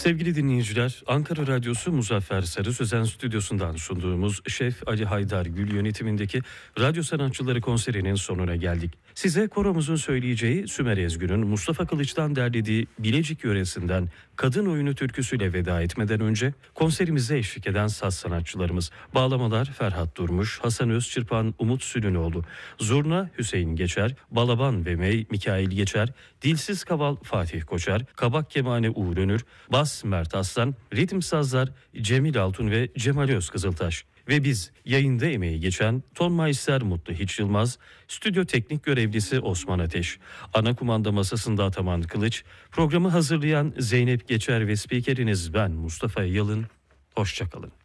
Sevgili dinleyiciler, Ankara Radyosu Muzaffer Sarı Sözen stüdyosundan sunduğumuz Şef Ali Haydar Gül yönetimindeki Radyo Sanatçıları konserinin sonuna geldik. Size koromuzun söyleyeceği Sümer Ezgün'ün Mustafa Kılıç'tan derlediği Bilecik yöresinden Kadın Oyunu türküsüyle veda etmeden önce konserimize eşlik eden saz sanatçılarımız bağlamalar Ferhat Durmuş, Hasan Özçırpan, Umut Sülünoğlu, zurna Hüseyin Geçer, balaban ve mey Mikail Geçer, dilsiz kaval Fatih Koçar, kabak kemane Uğur Önür, bas Mert Aslan, ritim sazlar Cemil Altun ve Cemal Özkızıltaş. Ve biz yayında emeği geçen Tonmeister Mutlu Hiç Yılmaz, stüdyo teknik görevlisi Osman Ateş, ana kumanda masasında Ataman Kılıç, programı hazırlayan Zeynep Geçer ve spikeriniz ben Mustafa Yalın. Hoşçakalın.